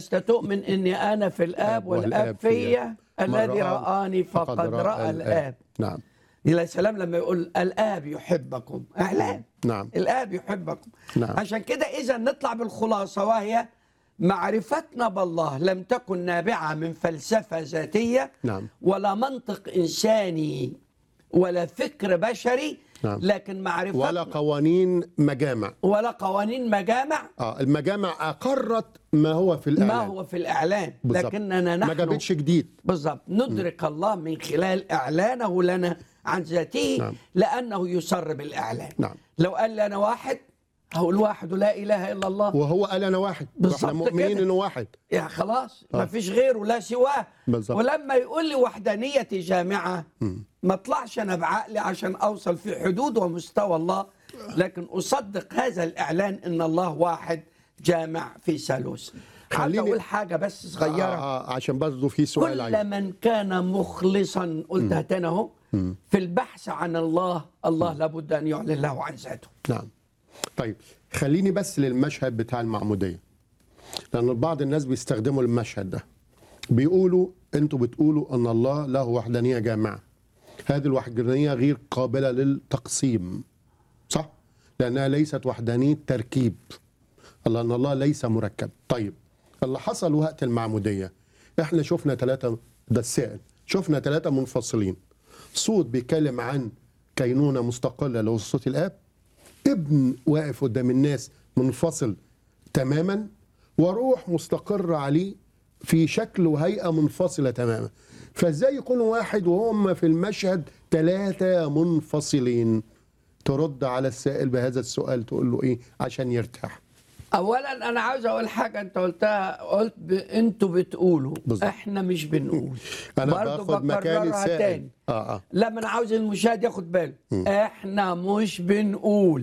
لست تؤمن اني انا في الاب والاب فيا، الذي رآني فقد رأى الاب. نعم. يا سلام لما يقول الاب يحبكم، اعلان. نعم. الاب يحبكم. نعم. عشان كده اذا نطلع بالخلاصه، وهي معرفتنا بالله لم تكن نابعه من فلسفه ذاتيه، نعم. ولا منطق انساني ولا فكر بشري، نعم. لكن معرفتنا ولا قوانين مجامع. ولا قوانين مجامع. المجامع أقرت ما هو في الإعلان. ما هو في الإعلان، بالزبط. لكننا نحن ما جابتش جديد. بالضبط ندرك الله من خلال إعلانه لنا عن ذاته. نعم. لأنه يسر بالإعلان. نعم. لو قال لي أنا واحد، هو الواحد لا إله إلا الله، وهو قال أنا واحد، واحنا مؤمنين كده. إنه واحد. يا خلاص ما فيش غيره لا سواه. بالزبط. ولما يقول لي وحدانيتي جامعة، ما اطلعش أنا بعقلي عشان أوصل في حدود ومستوى الله، لكن أصدق هذا الإعلان إن الله واحد جامع في ثالوث. عايز أقول حاجة بس صغيرة. عشان برضه في سؤال. كل من كان مخلصا، قلتها تاني أهو، في البحث عن الله، الله لابد أن يعلن له عن ذاته. نعم. طيب خليني بس للمشهد بتاع المعمودية، لأن بعض الناس بيستخدموا المشهد ده، بيقولوا أنتوا بتقولوا أن الله له وحدانية جامعة. هذه الوحدانية غير قابلة للتقسيم، صح؟ لأنها ليست وحدانية تركيب، لأن الله ليس مركب. طيب اللي حصل وقت المعمودية، احنا شفنا ثلاثة، ده السائل، شفنا ثلاثة منفصلين. صوت بيتكلم عن كينونة مستقلة اللي هو صوت الآب، ابن واقف قدام الناس منفصل تماما، وروح مستقر عليه في شكل وهيئة منفصلة تماما. فازاي يكونوا واحد وهم في المشهد ثلاثة منفصلين؟ ترد على السائل بهذا السؤال تقول له ايه عشان يرتاح؟ اولا انا عاوز اقول حاجه انت قلتها، قلت انتوا بتقولوا بالضبط. احنا مش بنقول. انا برضو باخد مكان السائل تاني. لما انا عاوز المشاهد ياخد باله، احنا مش بنقول،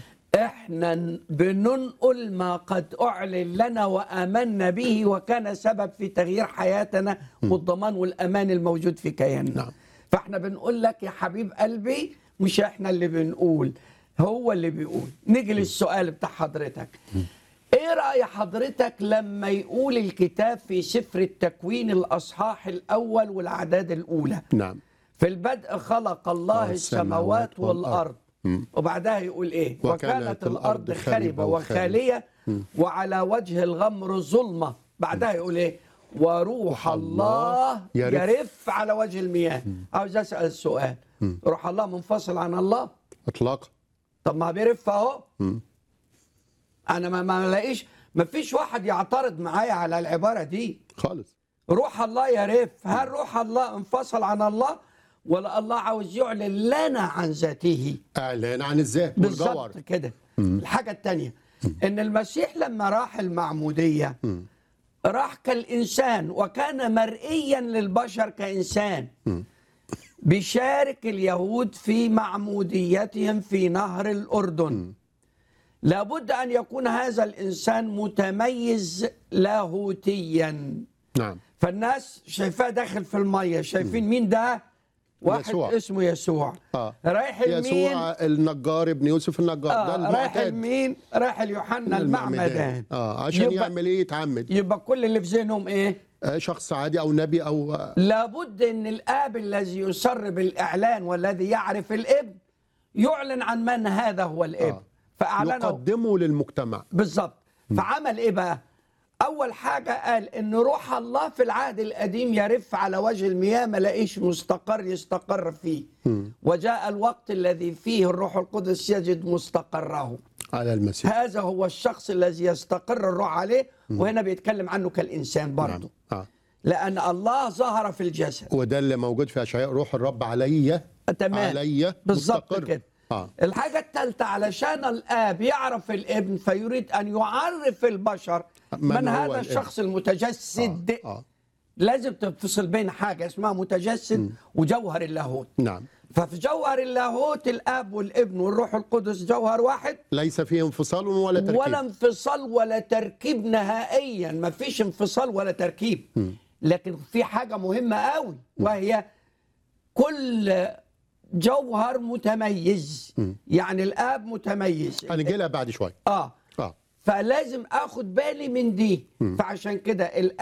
احنا بننقل ما قد اعلن لنا وامنا به، وكان سبب في تغيير حياتنا والضمان والامان الموجود في كياننا. نعم. فاحنا بنقول لك يا حبيب قلبي، مش احنا اللي بنقول، هو اللي بيقول. نيجي للسؤال بتاع حضرتك، ايه رأي حضرتك لما يقول الكتاب في سفر التكوين الأصحاح الأول والأعداد الأولى؟ نعم. في البدء خلق الله السماوات والأرض. وبعدها يقول ايه؟ وكانت الأرض خربة وخالية وعلى وجه الغمر ظلمة. بعدها يقول ايه؟ وروح الله يرف على وجه المياه. عاوز أسأل السؤال، روح الله منفصل عن الله؟ اطلاقا. طب ما بيرف اهو. انا ما لاقيش، ما فيش واحد يعترض معايا على العباره دي خالص. روح الله يرف، هل روح الله انفصل عن الله، ولا الله عاوز يعلن لنا عن ذاته؟ اعلان عن الذات والجوهر. بالظبط كده. الحاجه الثانيه ان المسيح لما راح المعموديه راح كالانسان، وكان مرئيا للبشر كانسان. بيشارك اليهود في معموديتهم في نهر الأردن. لابد أن يكون هذا الإنسان متميز لاهوتيا. نعم. فالناس شايفاه داخل في المية، شايفين مين ده؟ واحد يسوع. اسمه يسوع. رايح المين؟ يسوع النجار ابن يوسف النجار. ده المعتاد. رايح المين؟ رايح اليوحنا المعمدان. عشان يعمل ايه؟ يتعمد. يبقى كل اللي في ذهنهم ايه؟ شخص عادي او نبي او لابد ان الاب الذي يسر بالاعلان والذي يعرف الابن يعلن عن من هذا هو الابن. فاعلنه، يقدمه للمجتمع. بالظبط. فعمل ايه بقى؟ اول حاجه قال ان روح الله في العهد القديم يرف على وجه المياه، ما لاقيش مستقر يستقر فيه. وجاء الوقت الذي فيه الروح القدس يجد مستقره على المسيح. هذا هو الشخص الذي يستقر الروح عليه. وهنا بيتكلم عنه كالإنسان برضه. لأن الله ظهر في الجسد، وده اللي موجود في أشعياء، روح الرب علي. تمام. علي بالظبط كده. الحاجة الثالثة، علشان الآب يعرف الابن فيريد أن يعرف البشر من هذا الشخص المتجسد. لازم تفصل بين حاجة اسمها متجسد وجوهر اللاهوت. نعم. ففي جوهر اللاهوت الاب والابن والروح القدس جوهر واحد، ليس فيه انفصال ولا تركيب. ولا انفصال ولا تركيب نهائيا، ما فيش انفصال ولا تركيب. لكن في حاجة مهمة قوي، وهي كل جوهر متميز. يعني الاب متميز. هنجي لها بعد شوية. فلازم اخد بالي من دي. فعشان كده